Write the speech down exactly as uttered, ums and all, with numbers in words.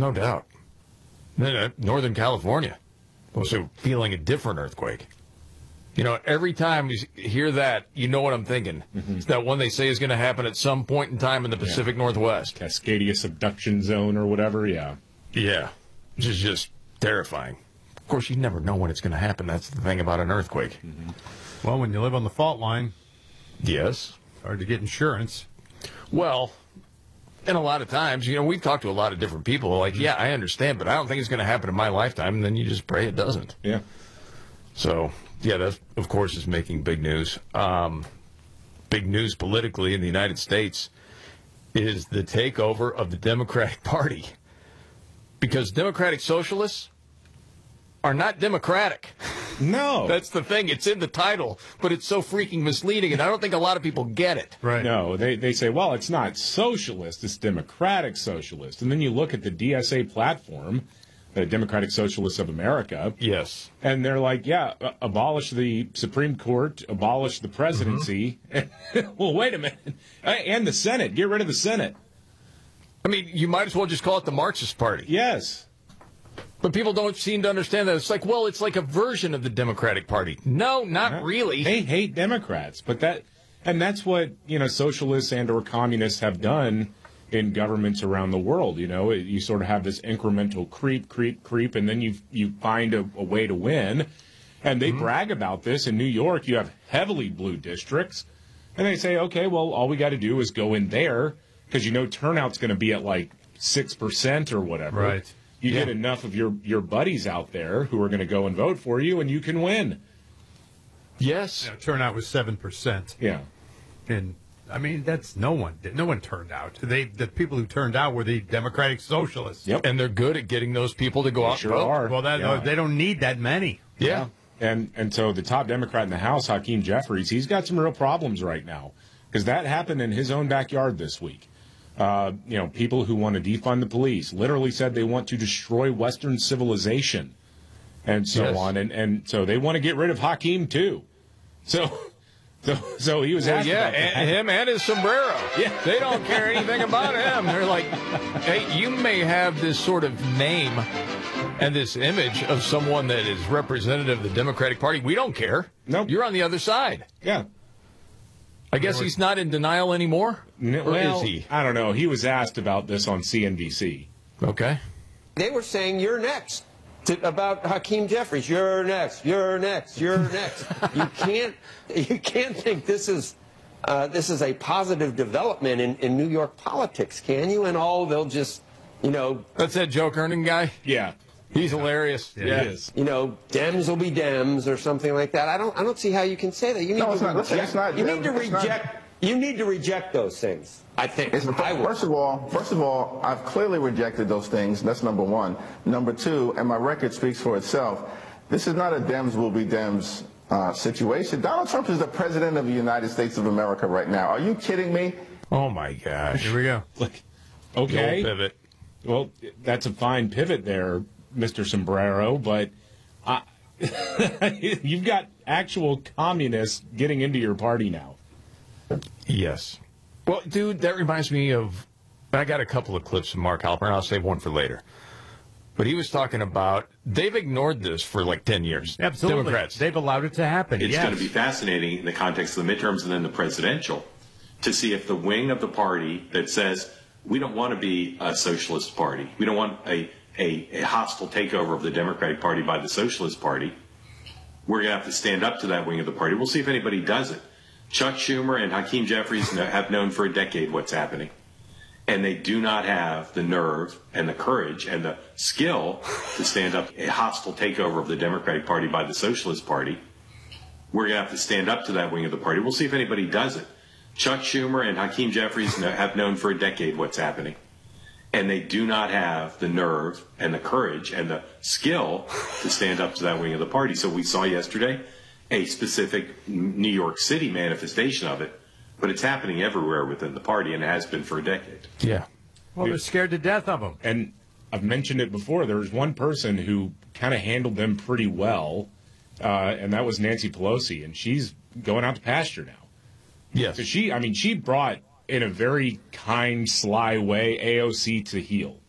No doubt. Northern California also feeling a different earthquake. You know, every time you hear that, you know what I'm thinking. Mm-hmm. It's that one they say is going to happen at some point in time in the Pacific yeah. Northwest. Cascadia subduction zone or whatever, yeah. Yeah, which is just terrifying. Of course, you never know when it's going to happen. That's the thing about an earthquake. Mm-hmm. Well, when you live on the fault line, yes, it's hard to get insurance. Well, and a lot of times, you know, we've talked to a lot of different people. Like, yeah, I understand, but I don't think it's going to happen in my lifetime. And then you just pray it doesn't. Yeah. So, yeah, that, of course, is making big news. Um, big news politically in the United States is the takeover of the Democratic Party. Because Democratic Socialists are not democratic. No. That's the thing. It's in the title, but it's so freaking misleading, and I don't think a lot of people get it. Right. No, they, they say, well, it's not socialist, it's democratic socialist. And then you look at the D S A platform, the Democratic Socialists of America. Yes. And they're like, yeah, abolish the Supreme Court, abolish the presidency. Mm-hmm. Well, wait a minute. And the Senate. Get rid of the Senate. I mean, you might as well just call it the Marxist Party. Yes. But people don't seem to understand that. It's like, well, it's like a version of the Democratic Party. No, not yeah. really. They hate Democrats. But that, and that's what, you know, socialists and or communists have done in governments around the world. You know, you sort of have this incremental creep, creep, creep, and then you you find a, a way to win. And they mm-hmm. brag about this. In New York, you have heavily blue districts. And they say, okay, well, all we got to do is go in there because, you know, turnout's going to be at like six percent or whatever. Right. You yeah. get enough of your, your buddies out there who are going to go and vote for you, and you can win. Yes. Yeah, turnout was seven percent. Yeah. And, I mean, that's no one. No one turned out. They The people who turned out were the Democratic Socialists. Yep. And they're good at getting those people to go they out sure and vote. Are. Well, that, yeah. they don't need that many. Yeah. yeah. And, and so the top Democrat in the House, Hakeem Jeffries, he's got some real problems right now because that happened in his own backyard this week. Uh, you know, people who want to defund the police literally said they want to destroy Western civilization and so yes. on. And, and so they want to get rid of Hakeem, too. So so, so he was well, asked yeah, about and him and his sombrero. Yeah. They don't care anything about him. They're like, hey, you may have this sort of name and this image of someone that is representative of the Democratic Party. We don't care. Nope. You're on the other side. Yeah. I guess he's not in denial anymore? Or well, is he? I don't know. He was asked about this on C N B C. Okay. They were saying, you're next, to, about Hakeem Jeffries. You're next, you're next, you're next. you can't you can't think this is uh, this is a positive development in, in New York politics, can you? And all they'll just, you know. That's that Joe Kernan guy? Yeah. He's hilarious. Yeah, yeah. He is. You know, Dems will be Dems or something like that. I don't. I don't see how you can say that. You need no, to it's not. reject. Listen, it's not you Dems, need to reject. Not. You need to reject those things. I think. It's, I would. First of all, first of all, I've clearly rejected those things. That's number one. Number two, and my record speaks for itself. This is not a Dems will be Dems uh, situation. Donald Trump is the president of the United States of America right now. Are you kidding me? Oh my gosh! Here we go. Look, okay. Pivot. Well, that's a fine pivot there, Mister Sombrero, but I, you've got actual communists getting into your party now. Yes. Well, dude, that reminds me of, I got a couple of clips from Mark Halperin. I'll save one for later. But he was talking about, they've ignored this for like ten years. Absolutely. Democrats. They've allowed it to happen. It's yes. going to be fascinating in the context of the midterms and then the presidential to see if the wing of the party that says, we don't want to be a socialist party. We don't want a, a, a hostile takeover of the Democratic Party by the Socialist Party. We're going to have to stand up to that wing of the party. We'll see if anybody does it. Chuck Schumer and Hakeem Jeffries have known for a decade what's happening. And they do not have the nerve and the courage and the skill to stand up a hostile takeover of the Democratic Party by the Socialist Party. We're going to have to stand up to that wing of the party. We'll see if anybody does it. Chuck Schumer and Hakeem Jeffries have known for a decade what's happening. And they do not have the nerve and the courage and the skill to stand up to that wing of the party. So we saw yesterday a specific New York City manifestation of it, but it's happening everywhere within the party, and it has been for a decade. Yeah. Well, they're scared to death of them. And I've mentioned it before. There was one person who kind of handled them pretty well, uh, and that was Nancy Pelosi, and she's going out to pasture now. Yes. So she, I mean, she brought, in a very kind, sly way, A O C to heel.